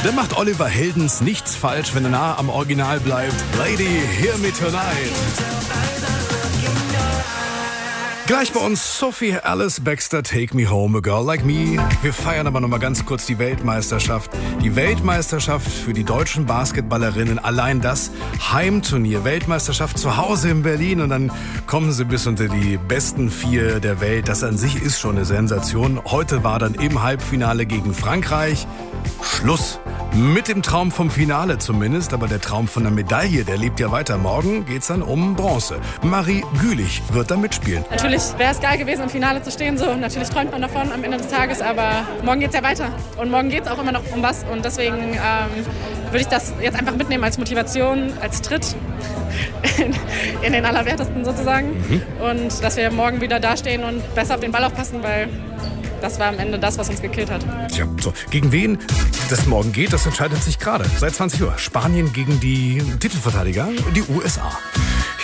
Da macht Oliver Heldens nichts falsch, wenn er nah am Original bleibt. Lady, hear me tonight. Gleich bei uns Sophie Alice Baxter, Take Me Home, A Girl Like Me. Wir feiern aber noch mal ganz kurz die Weltmeisterschaft. Die Weltmeisterschaft für die deutschen Basketballerinnen. Allein das Heimturnier. Weltmeisterschaft zu Hause in Berlin. Und dann kommen sie bis unter die besten 4 der Welt. Das an sich ist schon eine Sensation. Heute war dann im Halbfinale gegen Frankreich Schluss. Mit dem Traum vom Finale zumindest, aber der Traum von der Medaille, der lebt ja weiter. Morgen geht's dann um Bronze. Marie Gülich wird da mitspielen. Natürlich wäre es geil gewesen, im Finale zu stehen. So, natürlich träumt man davon am Ende des Tages, aber morgen geht's ja weiter. Und morgen geht's auch immer noch um was. Und deswegen würde ich das jetzt einfach mitnehmen als Motivation, als Tritt in den Allerwertesten sozusagen. Und dass wir morgen wieder dastehen und besser auf den Ball aufpassen, weil das war am Ende das, was uns gekillt hat. Tja, so. Gegen wen das morgen geht, das entscheidet sich gerade. Seit 20 Uhr. Spanien gegen die Titelverteidiger, die USA.